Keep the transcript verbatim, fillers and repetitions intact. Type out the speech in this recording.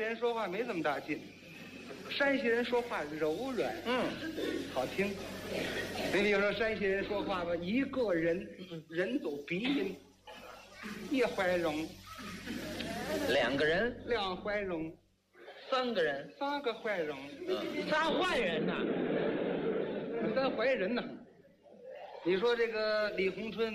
人说话没这么大劲，山西人说话柔软， 嗯， 好听。你比如说山西人说话吧，一个人人走鼻音，一怀容， 两个人， 两怀容， 三个人， 三个怀容， 嗯，仨坏人呢， 三怀人呢。你说这个李鸿春